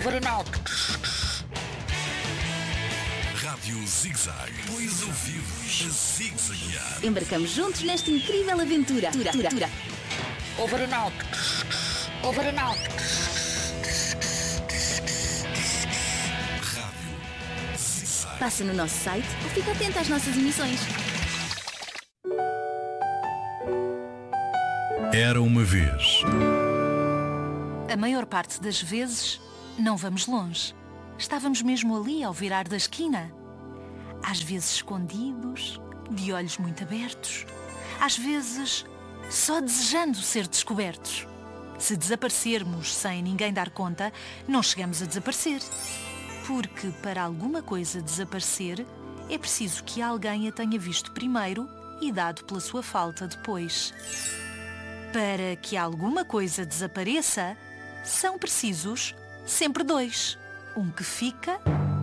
Over and out. Rádio Zig-Zag. Pões ouvidos a zig-zaguear. Embarcamos juntos nesta incrível aventura. Over and out. Over and out. Rádio Zig-Zag. Passa no nosso site ou fica atento às nossas emissões. Era uma vez. A maior parte das vezes não vamos longe. Estávamos mesmo ali ao virar da esquina. Às vezes escondidos, de olhos muito abertos. Às vezes só desejando ser descobertos. Se desaparecermos sem ninguém dar conta, não chegamos a desaparecer. Porque para alguma coisa desaparecer, é preciso que alguém a tenha visto primeiro e dado pela sua falta depois. Para que alguma coisa desapareça, são precisos sempre dois. Um que fica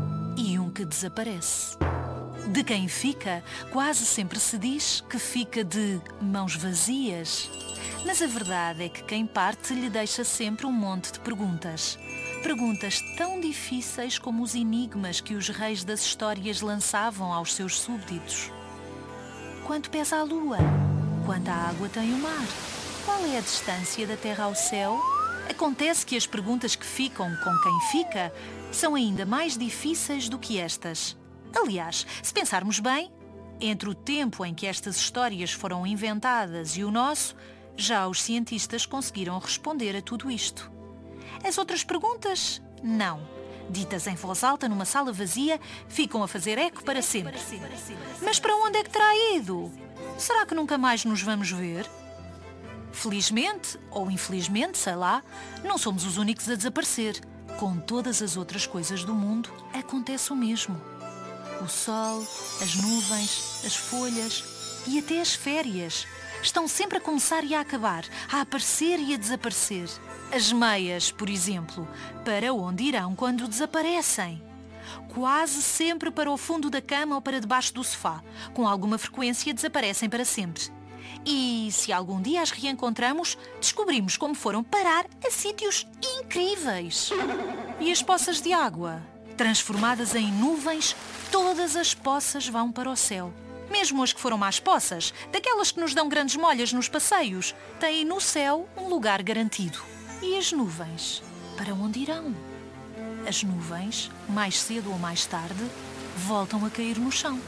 e um que desaparece. De quem fica, quase sempre se diz que fica de mãos vazias. Mas a verdade é que quem parte lhe deixa sempre um monte de perguntas. Perguntas tão difíceis como os enigmas que os reis das histórias lançavam aos seus súbditos. Quanto pesa a lua? Quanta água tem o mar? Qual é a distância da terra ao céu? Acontece que as perguntas que ficam com quem fica são ainda mais difíceis do que estas. Aliás, se pensarmos bem, entre o tempo em que estas histórias foram inventadas e o nosso, já os cientistas conseguiram responder a tudo isto. As outras perguntas, não. Ditas em voz alta numa sala vazia, ficam a fazer eco para sempre. Mas para onde é que terá ido? Será que nunca mais nos vamos ver? Felizmente, ou infelizmente, sei lá, não somos os únicos a desaparecer. Com todas as outras coisas do mundo, acontece o mesmo. O sol, as nuvens, as folhas e até as férias estão sempre a começar e a acabar, a aparecer e a desaparecer. As meias, por exemplo, para onde irão quando desaparecem? Quase sempre para o fundo da cama ou para debaixo do sofá. Com alguma frequência desaparecem para sempre. E se algum dia as reencontramos, descobrimos como foram parar a sítios incríveis. E as poças de água? Transformadas em nuvens, todas as poças vão para o céu. Mesmo as que foram más poças, daquelas que nos dão grandes molhas nos passeios, têm no céu um lugar garantido. E as nuvens? Para onde irão? As nuvens, mais cedo ou mais tarde, voltam a cair no chão.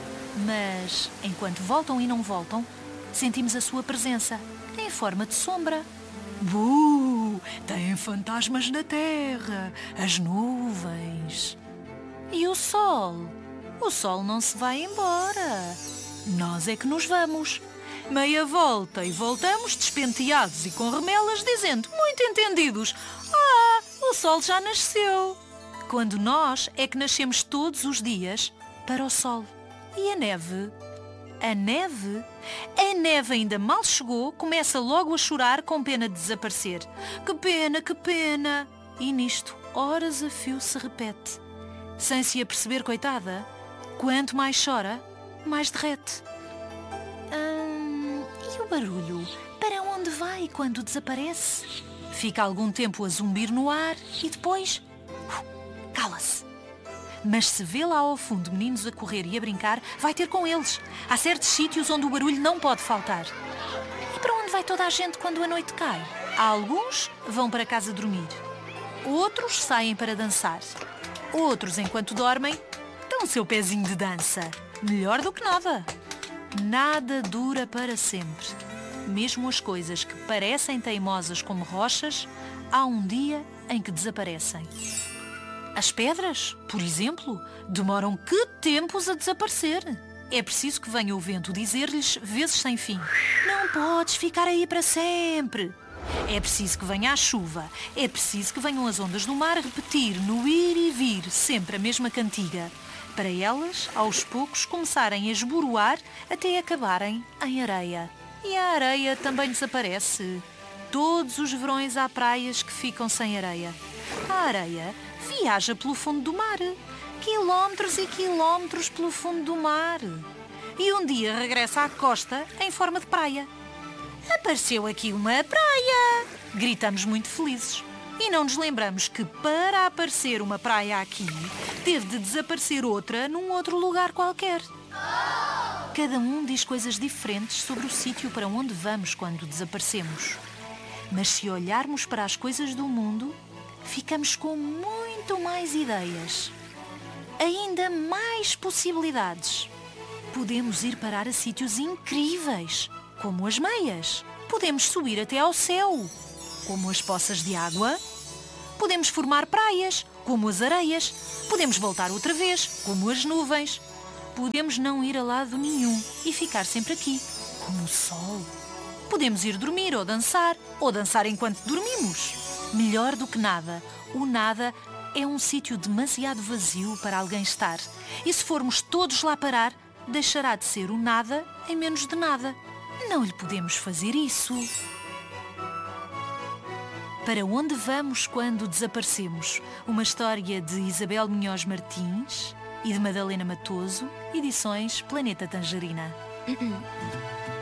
Mas, enquanto voltam e não voltam, sentimos a sua presença, em forma de sombra. Têm fantasmas na terra, as nuvens. E o sol? O sol não se vai embora. Nós é que nos vamos. Meia volta e voltamos despenteados e com remelas, dizendo, muito entendidos, o sol já nasceu. Quando nós é que nascemos todos os dias para o sol. E a neve? A neve? A neve ainda mal chegou, começa logo a chorar com pena de desaparecer. Que pena, que pena! E nisto, horas a fio se repete. Sem se aperceber, coitada, quanto mais chora, mais derrete. E o barulho? Para onde vai quando desaparece? Fica algum tempo a zumbir no ar e depois... cala-se. Mas se vê lá ao fundo meninos a correr e a brincar, vai ter com eles. Há certos sítios onde o barulho não pode faltar. E para onde vai toda a gente quando a noite cai? Alguns vão para casa dormir. Outros saem para dançar. Outros, enquanto dormem, dão o seu pezinho de dança. Melhor do que nada. Nada dura para sempre. Mesmo as coisas que parecem teimosas como rochas, há um dia em que desaparecem. As pedras, por exemplo, demoram que tempos a desaparecer. É preciso que venha o vento dizer-lhes, vezes sem fim, não podes ficar aí para sempre. É preciso que venha a chuva. É preciso que venham as ondas do mar repetir, no ir e vir, sempre a mesma cantiga. Para elas, aos poucos, começarem a esboroar até acabarem em areia. E a areia também desaparece. Todos os verões há praias que ficam sem areia. A areia viaja pelo fundo do mar, quilómetros e quilómetros pelo fundo do mar. E um dia regressa à costa em forma de praia. Apareceu aqui uma praia! Gritamos muito felizes. E não nos lembramos que para aparecer uma praia aqui, teve de desaparecer outra num outro lugar qualquer. Cada um diz coisas diferentes sobre o sítio para onde vamos quando desaparecemos. Mas se olharmos para as coisas do mundo, ficamos com muito mais ideias. Ainda mais possibilidades. Podemos ir parar a sítios incríveis, como as meias. Podemos subir até ao céu, como as poças de água. Podemos formar praias, como as areias. Podemos voltar outra vez, como as nuvens. Podemos não ir a lado nenhum e ficar sempre aqui, como o sol. Podemos ir dormir ou dançar enquanto dormimos. Melhor do que nada, o nada é um sítio demasiado vazio para alguém estar. E se formos todos lá parar, deixará de ser o nada em menos de nada. Não lhe podemos fazer isso. Para onde vamos quando desaparecemos? Uma história de Isabel Munhoz Martins e de Madalena Matoso, edições Planeta Tangerina.